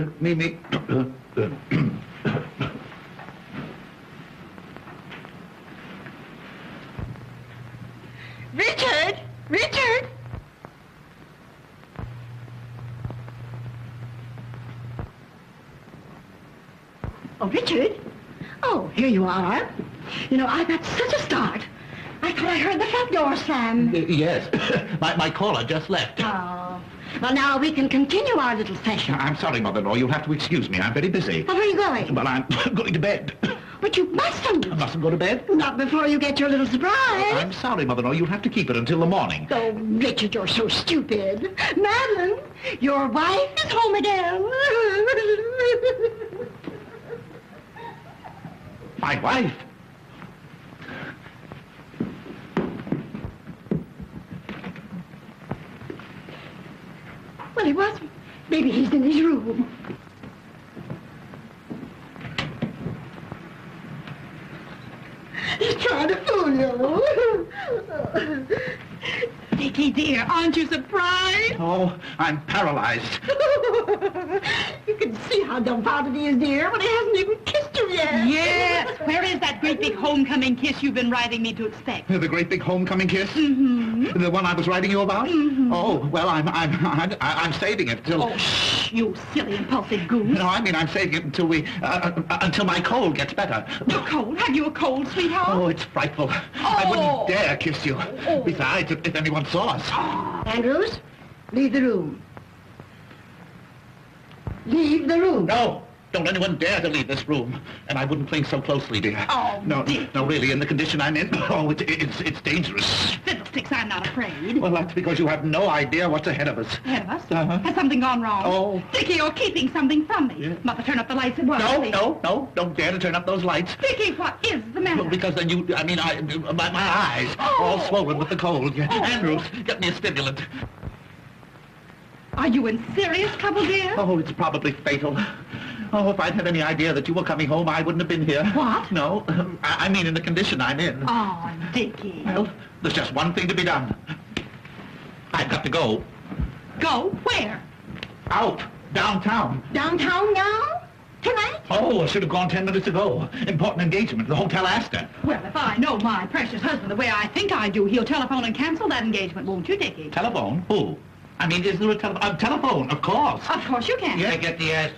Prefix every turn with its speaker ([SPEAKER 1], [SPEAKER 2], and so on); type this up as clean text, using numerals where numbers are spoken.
[SPEAKER 1] Mimi.
[SPEAKER 2] Richard! Richard! Oh, Richard? Oh, here you are. You know, I got such a start. I thought I heard the front door slam.
[SPEAKER 1] Yes, my caller just left.
[SPEAKER 2] Oh. Well, now we can continue our little session.
[SPEAKER 1] I'm sorry, Mother-in-law. You'll have to excuse me. I'm very busy.
[SPEAKER 2] Well, where are you going?
[SPEAKER 1] Well, I'm going to bed.
[SPEAKER 2] But you mustn't.
[SPEAKER 1] I mustn't go to bed?
[SPEAKER 2] Not before you get your little surprise.
[SPEAKER 1] I'm sorry, Mother-in-law. You'll have to keep it until the morning.
[SPEAKER 2] Oh, Richard, you're so stupid. Madeline, your wife is home again.
[SPEAKER 1] My wife?
[SPEAKER 2] Well, he wasn't. Maybe he's in his room. He's trying to fool you. Dickie, dear, aren't you surprised?
[SPEAKER 1] Oh, I'm paralyzed.
[SPEAKER 2] You can see how dumbfounded he is, dear, when he hasn't even kissed you yet.
[SPEAKER 3] Yes. Where is that great big homecoming kiss you've been writing me to expect?
[SPEAKER 1] The great big homecoming kiss?
[SPEAKER 3] Mm-hmm.
[SPEAKER 1] The one I was writing you about?
[SPEAKER 3] Mm-hmm.
[SPEAKER 1] Oh, well, I'm saving it till...
[SPEAKER 3] Oh, shh, you silly, impulsive goose.
[SPEAKER 1] No, I mean, I'm saving it until until my cold gets better.
[SPEAKER 3] You're cold? Have you a cold, sweetheart?
[SPEAKER 1] Oh, it's frightful. I
[SPEAKER 3] Oh.
[SPEAKER 1] wouldn't dare kiss you.
[SPEAKER 3] Oh.
[SPEAKER 1] Besides, if anyone saw us.
[SPEAKER 2] Andrews, leave the room. Leave the room.
[SPEAKER 1] No, don't anyone dare to leave this room. And I wouldn't cling so closely, dear.
[SPEAKER 3] Oh,
[SPEAKER 1] no,
[SPEAKER 3] Dick.
[SPEAKER 1] no, really, in the condition I'm in, oh, it's dangerous.
[SPEAKER 3] Fiddlesticks, I'm not afraid.
[SPEAKER 1] Well, that's because you have no idea what's ahead of us.
[SPEAKER 3] Ahead of us?
[SPEAKER 1] Uh-huh.
[SPEAKER 3] Has something gone wrong?
[SPEAKER 1] Oh.
[SPEAKER 3] Dickie, you're keeping something from me.
[SPEAKER 1] Yeah.
[SPEAKER 3] Mother, turn up the lights at once.
[SPEAKER 1] No, don't dare to turn up those lights.
[SPEAKER 3] Dickie, what is the matter?
[SPEAKER 1] Well, because then my eyes, all swollen with the cold.
[SPEAKER 3] Oh.
[SPEAKER 1] Andrews, get me a stimulant.
[SPEAKER 3] Are you in serious trouble, dear?
[SPEAKER 1] Oh, it's probably fatal. Oh, if I'd had any idea that you were coming home, I wouldn't have been here.
[SPEAKER 3] What?
[SPEAKER 1] No, I mean in the condition I'm in.
[SPEAKER 3] Oh, Dickie.
[SPEAKER 1] Well, there's just one thing to be done. I've got to go.
[SPEAKER 3] Go? Where?
[SPEAKER 1] Out, downtown.
[SPEAKER 2] Downtown now? Tonight?
[SPEAKER 1] Oh, I should have gone 10 minutes ago. Important engagement, the Hotel Astor.
[SPEAKER 3] Well, if I know my precious husband the way I think I do, he'll telephone and cancel that engagement, won't you, Dickie?
[SPEAKER 1] Telephone? Who? I mean, is there a telephone? Of course.
[SPEAKER 3] Of course you can.
[SPEAKER 1] Yeah, get the